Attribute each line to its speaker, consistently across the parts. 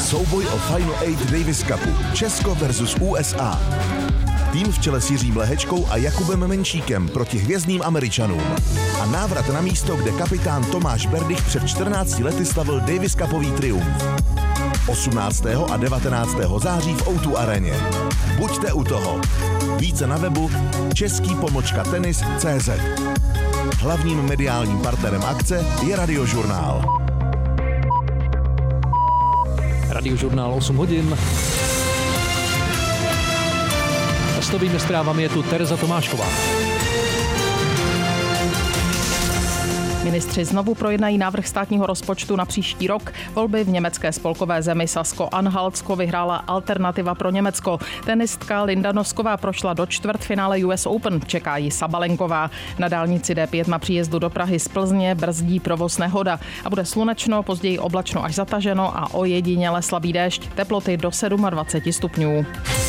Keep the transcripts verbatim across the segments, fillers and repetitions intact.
Speaker 1: Souboj o Final Eight Davis Cupu. Česko versus U S A. Tým v čele s Jiřím Lehečkou a Jakubem Menšíkem proti hvězdným Američanům. A návrat na místo, kde kapitán Tomáš Berdych před čtrnácti lety slavil Davis Cupový triumf. osmnáctého a devatenáctého září v O dva aréně. Buďte u toho. Více na webu český pomlčka tenis tečka cé zet. Hlavním mediálním partnerem akce je Radiožurnál.
Speaker 2: Radiožurnál osm hodin. S novými zprávami je tu Tereza Tomášková.
Speaker 3: Ministři znovu projednají návrh státního rozpočtu na příští rok. Volby v německé spolkové zemi Sasko-Anhaltsko vyhrála Alternativa pro Německo. Tenistka Linda Nosková prošla do čtvrtfinále U S Open, čeká ji Sabalenková. Na dálnici D pět na příjezdu do Prahy z Plzně brzdí provoz nehoda a bude slunečno, později oblačno až zataženo a ojediněle slabý déšť, teploty do dvacet sedm stupňů.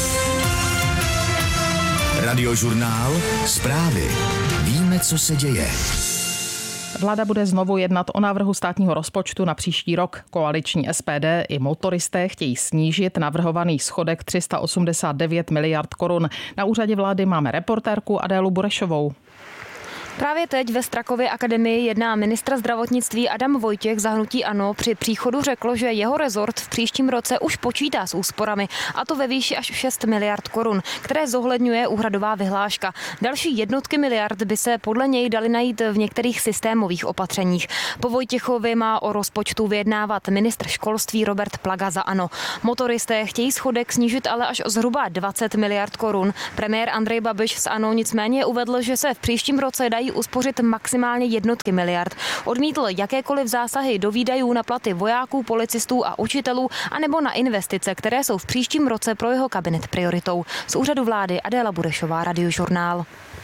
Speaker 4: Radiožurnál, zprávy. Víme, co se děje.
Speaker 3: Vláda bude znovu jednat o návrhu státního rozpočtu na příští rok. Koaliční S P D i motoristé chtějí snížit navrhovaný schodek tři sta osmdesát devět miliard korun. Na úřadě vlády máme reportérku Adélu Burešovou.
Speaker 5: Právě teď ve Strakově akademii jedná ministra zdravotnictví Adam Vojtěch za hnutí ANO. Při příchodu řekl, že jeho rezort v příštím roce už počítá s úsporami, a to ve výši až šest miliard korun, které zohledňuje úhradová vyhláška. Další jednotky miliard by se podle něj daly najít v některých systémových opatřeních. Po Vojtěchovi má o rozpočtu vyjednávat ministr školství Robert Plaga za ANO. Motoristé chtějí schodek snížit ale až o zhruba dvacet miliard korun. Premiér Andrej Babiš z ANO nicméně uvedl, že se v příštím roce dají uspořit maximálně jednotky miliard. Odmítl jakékoliv zásahy do výdajů na platy vojáků, policistů a učitelů, anebo na investice, které jsou v příštím roce pro jeho kabinet prioritou. Z úřadu vlády Adéla Burešová, Radiožurnál.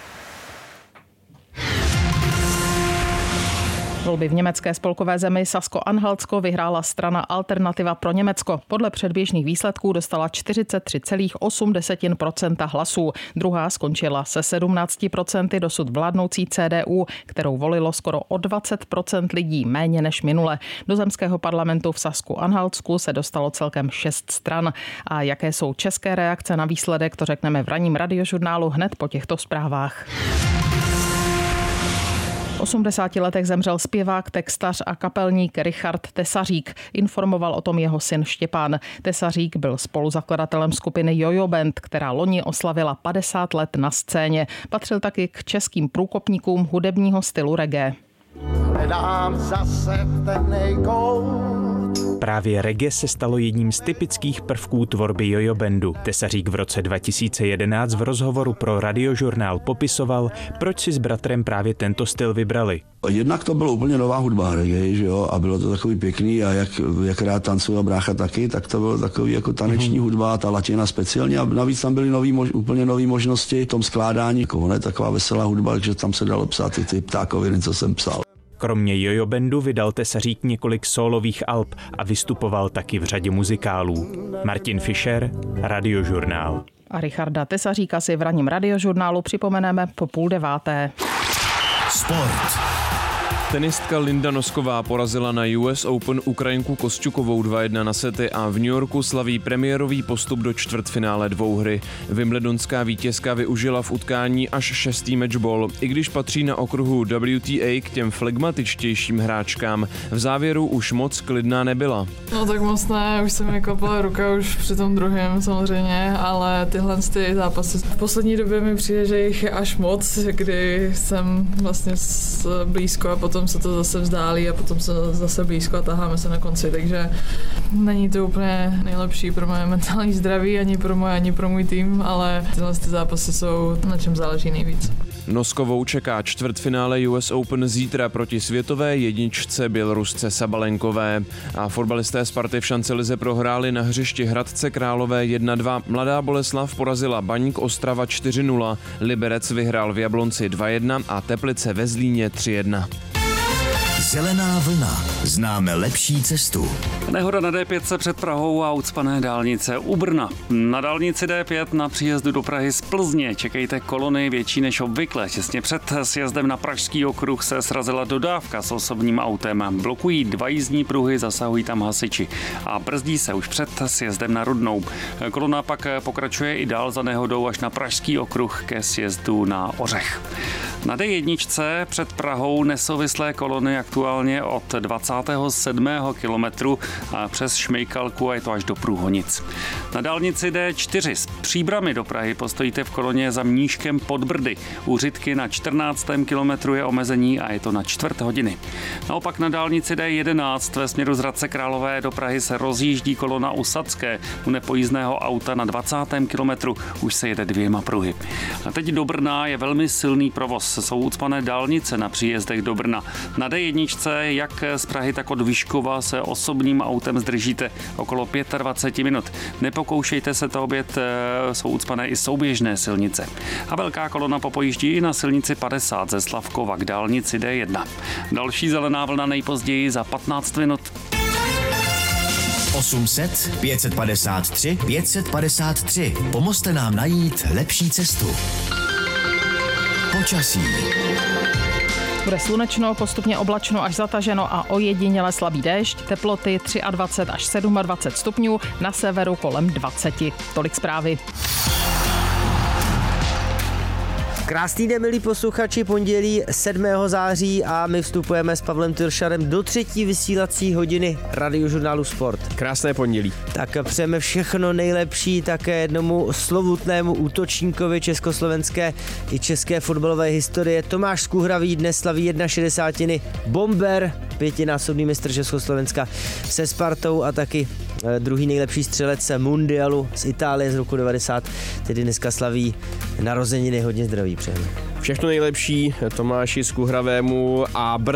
Speaker 3: Volby v německé spolkové zemi Sasko-Anhaltsko vyhrála strana Alternativa pro Německo. Podle předběžných výsledků dostala čtyřicet tři celá osm procenta hlasů. Druhá skončila se sedmnáct procent dosud vládnoucí C D U, kterou volilo skoro o dvacet procent lidí, méně než minule. Do zemského parlamentu v Sasku-Anhaltsku se dostalo celkem šest stran. A jaké jsou české reakce na výsledek, to řekneme v ranním Radiožurnálu hned po těchto zprávách. V osmdesáti letech zemřel zpěvák, textař a kapelník Richard Tesařík. Informoval o tom jeho syn Štěpán. Tesařík byl spoluzakladatelem skupiny Jojo Band, která loni oslavila padesát let na scéně. Patřil taky k českým průkopníkům hudebního stylu reggae.
Speaker 6: Hledám zase temnej kout.
Speaker 7: Právě reggae se stalo jedním z typických prvků tvorby Jojo Bandu. Tesařík v roce dva tisíce jedenáct v rozhovoru pro Radiožurnál popisoval, proč si s bratrem právě tento styl vybrali.
Speaker 8: Jednak to byla úplně nová hudba reggae, že jo, a bylo to takový pěkný a jak, jak rád tancoval brácha taky, tak to bylo takový jako taneční mm-hmm. hudba, ta latina speciálně a navíc tam byly nový, mož, úplně nové možnosti v tom skládání, ne taková veselá hudba, takže tam se dalo psát i ty ptákoviny, co jsem psal.
Speaker 7: Kromě Jojo Bandu vydal Tesařík několik sólových alb a vystupoval taky v řadě muzikálů. Martin Fischer, Radiožurnál.
Speaker 3: A Richarda Tesaříka si v ranním Radiožurnálu připomeneme po půl deváté.
Speaker 4: Sport.
Speaker 9: Tenistka Linda Nosková porazila na U S Open Ukrajinku Kosťukovou dva jedna na sety a v New Yorku slaví premiérový postup do čtvrtfinále dvouhry. Wimbledonská vítězka využila v utkání až šestý matchball, i když patří na okruhu W T A k těm flegmatičtějším hráčkám. V závěru už moc klidná nebyla.
Speaker 10: No tak moc ne, už se mi kopala ruka už při tom druhém samozřejmě, ale tyhle ty zápasy v poslední době mi přijde, že jich je až moc, kdy jsem vlastně blízko a potom se to zase vzdálí a potom se zase blízko a taháme se na konci, takže není to úplně nejlepší pro moje mentální zdraví, ani pro moje, ani pro můj tým, ale tyhle ty zápasy jsou na čem záleží nejvíc.
Speaker 9: Noskovou čeká čtvrtfinále U S Open zítra proti světové jedničce Bělorusce Sabalenkové. A fotbalisté Sparty v šancelize prohráli na hřišti Hradce Králové jedna dva. Mladá Boleslav porazila Baník Ostrava čtyři nula, Liberec vyhrál v Jablonci dva jedna a Teplice ve Zlíně tři jedna.
Speaker 4: Zelená vlna. Známe lepší cestu.
Speaker 11: Nehoda na D pět před Prahou a ucpané dálnice u Brna. Na dálnici D pět na příjezdu do Prahy z Plzně čekejte kolony větší než obvykle. Těsně před sjezdem na Pražský okruh se srazila dodávka s osobním autem. Blokují dva jízdní pruhy, zasahují tam hasiči a brzdí se už před sjezdem na Rudnou. Kolona pak pokračuje i dál za nehodou až na Pražský okruh ke sjezdu na Ořech. Na D jedna před Prahou nesouvislé kolony aktuálně od dvacátého sedmého kilometru přes Šmejkalku a je to až do Průhonic. Na dálnici D čtyři z Příbrami do Prahy postojíte v koloně za Mníškem pod Brdy. U Řitky na čtrnáctém kilometru je omezení a je to na čtvrt hodiny. Naopak na dálnici D jedenáct ve směru z Hradce Králové do Prahy se rozjíždí kolona u Sadské. U nepojízdného auta na dvacátém kilometru už se jede dvěma pruhy. A teď do Brna je velmi silný provoz. Jsou ucpané dálnice na příjezdech do Brna. Na D jedna, jak z Prahy, tak od Vyškova se osobním autem zdržíte okolo dvacet pět minut. Nepokoušejte se to obět, jsou ucpané i souběžné silnice. A velká kolona popojíždí i na silnici padesát ze Slavkova k dálnici D jedna. Další zelená vlna nejpozději za patnáct minut.
Speaker 4: osm set, pět set padesát tři, pět set padesát tři. Pomozte nám najít lepší cestu. Počasí.
Speaker 3: Bude slunečno, postupně oblačno až zataženo a ojediněle slabý déšť, teploty dvacet tři až dvacet sedm stupňů, na severu kolem dvacet. Tolik zprávy.
Speaker 12: Krásný den, milí posluchači, pondělí sedmého září a my vstupujeme s Pavlem Tyršarem do třetí vysílací hodiny Radiožurnálu Sport.
Speaker 13: Krásné pondělí.
Speaker 12: Tak přejeme všechno nejlepší také jednomu slovutnému útočníkovi československé i české fotbalové historie. Tomáš Skuhravý dnes slaví šedesát jedna, bomber, pětinásobný mistr Československa se Spartou a taky druhý nejlepší střelec mundialu z Itálie z roku devadesát, tedy dneska slaví narozeniny, hodně zdraví přejeme.
Speaker 13: Všechno nejlepší Tomáši Skuhravému a brzy